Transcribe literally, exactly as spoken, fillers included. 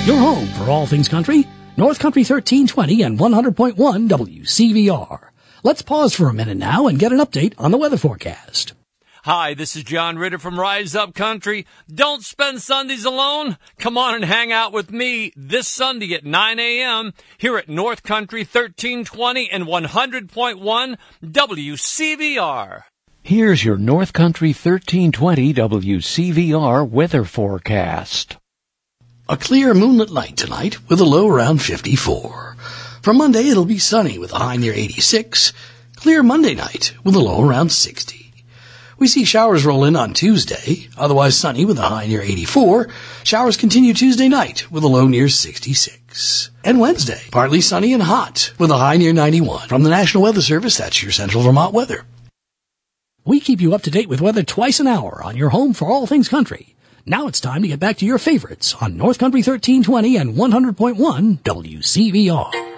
Your home for all things country, North Country thirteen twenty and one hundred point one W C V R. Let's pause for a minute now and get an update on the weather forecast. Hi, this is John Ritter from Rise Up Country. Don't spend Sundays alone. Come on and hang out with me this Sunday at nine a.m. here at North Country thirteen twenty and one hundred point one W C V R. Here's your North Country thirteen twenty W C V R weather forecast. A clear moonlit night tonight with a low around fifty-four. For Monday, it'll be sunny with a high near eighty-six. Clear Monday night with a low around sixty. We see showers roll in on Tuesday, otherwise sunny with a high near eighty-four. Showers continue Tuesday night with a low near sixty-six. And Wednesday, partly sunny and hot with a high near ninety-one. From the National Weather Service, that's your Central Vermont weather. We keep you up to date with weather twice an hour on your home for all things country. Now it's time to get back to your favorites on North Country thirteen twenty and one hundred point one W C V R.